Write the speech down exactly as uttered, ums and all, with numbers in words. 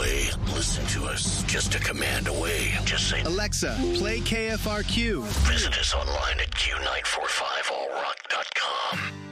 away. Listen to us just a command away. Just say, Alexa, play K F R Q. Visit us online at